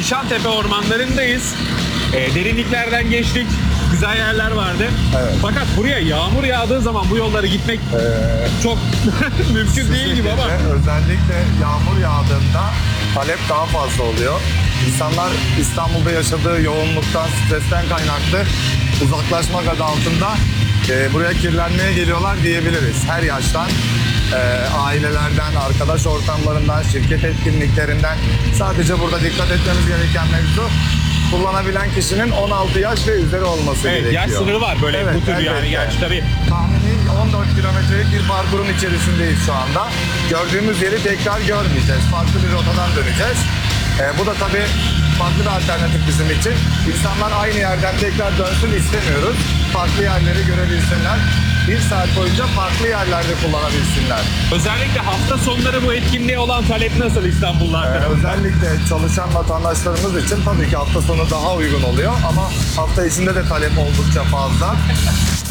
Nişantepe ormanlarındayız. Derinliklerden geçtik. Güzel yerler vardı. Evet. Fakat buraya yağmur yağdığı zaman bu yolları gitmek çok mümkün değil gibi ama. Özellikle yağmur yağdığında talep daha fazla oluyor. İnsanlar İstanbul'da yaşadığı yoğunluktan, stresten kaynaklı uzaklaşmak adı altında buraya kirlenmeye geliyorlar diyebiliriz. Her yaştan, ailelerden, arkadaş ortamlarından, şirket etkinliklerinden. Sadece burada dikkat etmemiz gereken mevzu, kullanabilen kişinin 16 yaş ve üzeri olması gerekiyor. Yaş sınırı var böyle Evet, bu tür yani elbette. gerçi tabii. Tahmini 14 kilometrelik bir parkurun içerisindeyiz şu anda. Gördüğümüz yeri tekrar görmeyeceğiz. Farklı bir rotadan döneceğiz. Bu da tabii farklı bir alternatif bizim için. İnsanlar aynı yerden tekrar dönsün istemiyoruz. Farklı yerleri görebilsinler. Bir saat boyunca farklı yerlerde kullanabilsinler. Özellikle hafta sonları bu etkinliğe olan talep nasıl İstanbullular? Özellikle çalışan vatandaşlarımız için tabii ki hafta sonu daha uygun oluyor ama hafta içinde de talep oldukça fazla.